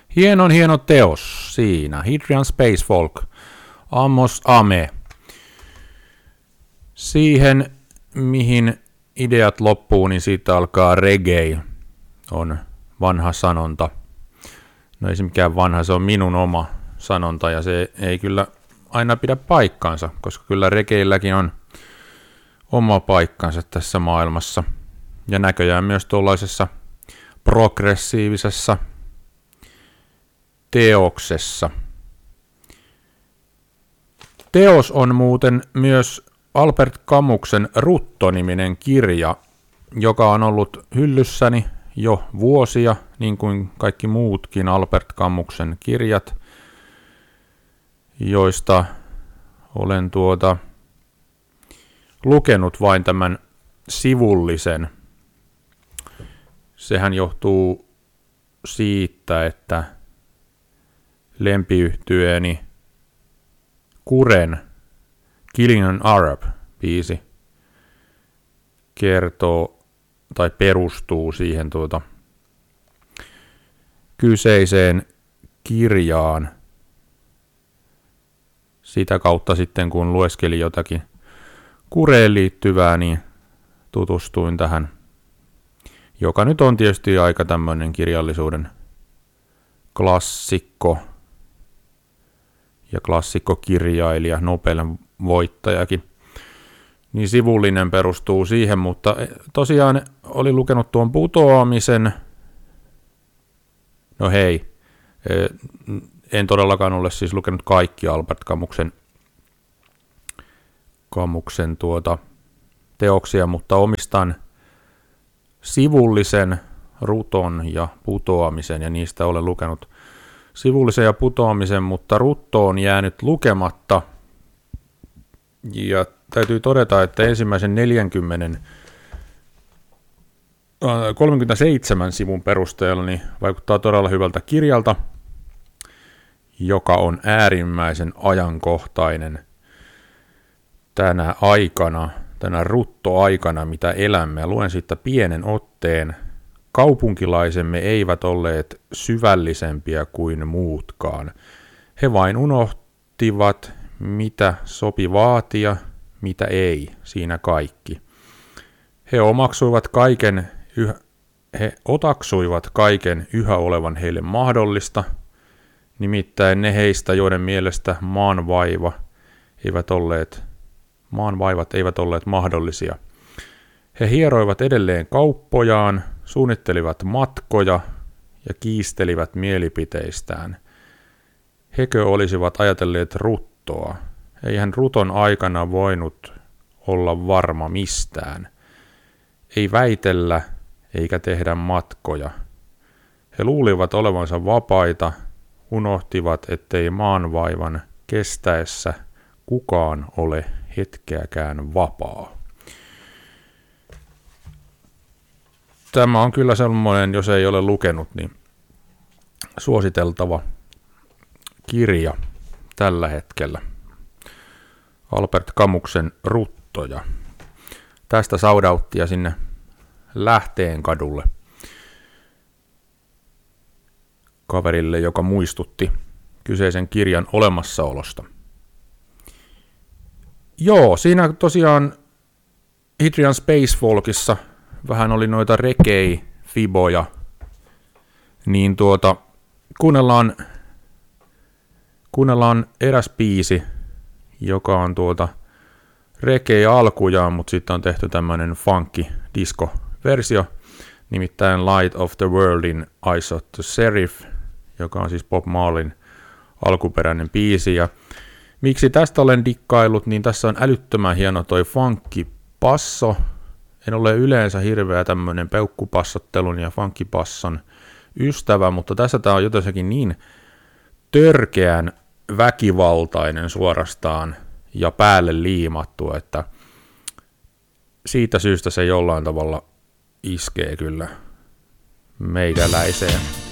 Hieno teos siinä. Hadrian Space Folk. Amos Ame. Siihen, mihin ideat loppuu, niin siitä alkaa reggae. On vanha sanonta. No ei se mikään vanha, se on minun oma sanonta ja se ei kyllä aina pidä paikkaansa, koska kyllä reggaeilläkin on oma paikkansa tässä maailmassa. Ja näköjään myös tuollaisessa progressiivisessa teoksessa. Teos on muuten myös Albert Camuksen Rutto-niminen kirja, joka on ollut hyllyssäni jo vuosia, niin kuin kaikki muutkin Albert Camuksen kirjat, joista olen lukenut vain tämän sivullisen. Sehän johtuu siitä, että lempiyhtyeeni Kuren Killing an Arab-biisi kertoo tai perustuu siihen kyseiseen kirjaan. Sitä kautta sitten kun lueskelin jotakin Kureen liittyvää, niin tutustuin tähän, joka nyt on tietysti aika tämmöinen kirjallisuuden klassikko ja klassikkokirjailija, Nobelin voittajakin. Niin sivullinen perustuu siihen, mutta tosiaan oli lukenut tuon Putoamisen. No hei, en todellakaan ole siis lukenut kaikki Albert Camuksen teoksia, mutta omistan sivullisen, Ruton ja Putoamisen, ja niistä olen lukenut sivullisen ja Putoamisen, mutta Rutto on jäänyt lukematta. Ja täytyy todeta, että ensimmäisen 37 sivun perusteella niin vaikuttaa todella hyvältä kirjalta, joka on äärimmäisen ajankohtainen tänä Rutto-aikana, mitä elämme. Luen siitä pienen otteen. Kaupunkilaisemme eivät olleet syvällisempiä kuin muutkaan. He vain unohtivat, mitä sopi vaatia, mitä ei, siinä kaikki. He otaksuivat kaiken yhä olevan heille mahdollista, nimittäin ne heistä, joiden mielestä maanvaivat eivät olleet mahdollisia. He hieroivat edelleen kauppojaan, suunnittelivat matkoja ja kiistelivät mielipiteistään. Hekö olisivat ajatelleet Ruttoa? Eihän Ruton aikana voinut olla varma mistään. Ei väitellä eikä tehdä matkoja. He luulivat olevansa vapaita, unohtivat, ettei maanvaivan kestäessä kukaan ole hetkeäkään vapaa. Tämä on kyllä semmoinen, jos ei ole lukenut, niin suositeltava kirja tällä hetkellä. Albert Camuksen Ruttoja. Tästä saudauttia sinne Lähteen kadulle kaverille, joka muistutti kyseisen kirjan olemassaolosta. Joo, siinä tosiaan Hadrian Space Folkissa vähän oli noita reggae-fiboja, niin kuunnellaan eräs biisi, joka on reggae alkujaan, mutta sitten on tehty tämmöinen funky disco-versio, nimittäin Light of the Worldin Eyes of the Serif, joka on siis Bob Marleyn alkuperäinen biisi. Ja miksi tästä olen dikkaillut, niin tässä on älyttömän hieno toi funky passo. En ole yleensä hirveä tämmöinen peukkupassottelun ja funkipasson ystävä, mutta tässä tämä on jotenkin niin törkeän väkivaltainen suorastaan ja päälle liimattu, että siitä syystä se jollain tavalla iskee kyllä meikäläiseen.